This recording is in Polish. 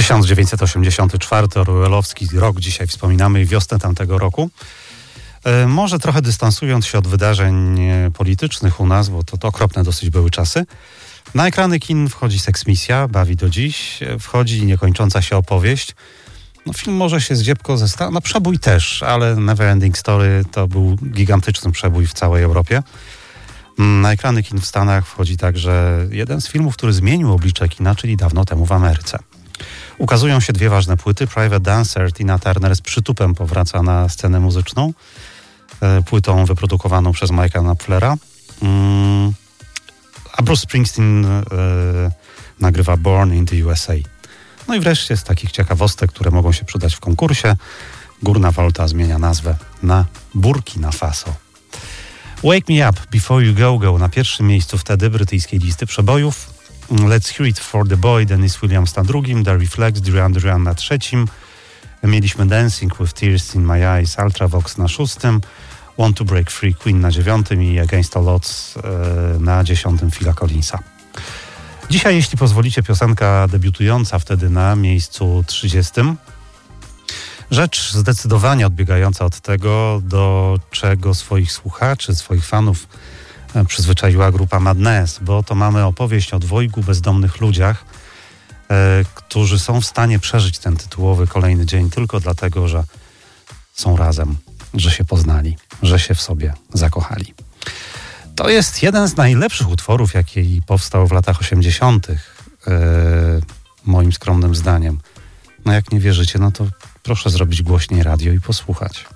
1984, orwellowski rok, dzisiaj wspominamy i wiosnę tamtego roku. Może trochę dystansując się od wydarzeń politycznych u nas, bo to okropne dosyć były czasy. Na ekrany kin wchodzi Seksmisja, bawi do dziś, wchodzi niekończąca się opowieść. No, film może się zdziepko no przebój też, ale Neverending Story to był gigantyczny przebój w całej Europie. Na ekrany kin w Stanach wchodzi także jeden z filmów, który zmienił oblicze kina, czyli Dawno temu w Ameryce. Ukazują się dwie ważne płyty. Private Dancer, Tina Turner z przytupem powraca na scenę muzyczną, płytą wyprodukowaną przez Mike'a Knopflera. A Bruce Springsteen nagrywa Born in the USA. No i wreszcie z takich ciekawostek, które mogą się przydać w konkursie, Górna Volta zmienia nazwę na Burkina Faso. Wake Me Up, Before You Go na pierwszym miejscu wtedy brytyjskiej listy przebojów. Let's Hear It for the Boy, Dennis Williams na drugim, The Reflex, Duran Duran na trzecim. Mieliśmy Dancing with Tears in My Eyes, Ultravox na szóstym, Want to Break Free, Queen na dziewiątym i Against All Odds na 10. Phila Collinsa. Dzisiaj, jeśli pozwolicie, piosenka debiutująca wtedy na miejscu 30. Rzecz zdecydowanie odbiegająca od tego, do czego swoich słuchaczy, swoich fanów przyzwyczaiła grupa Madness, bo to mamy opowieść o dwojgu bezdomnych ludziach, którzy są w stanie przeżyć ten tytułowy kolejny dzień tylko dlatego, że są razem, że się poznali, że się w sobie zakochali. To jest jeden z najlepszych utworów, jaki powstał w latach 80. Moim skromnym zdaniem. No jak nie wierzycie, no to proszę zrobić głośniej radio i posłuchać.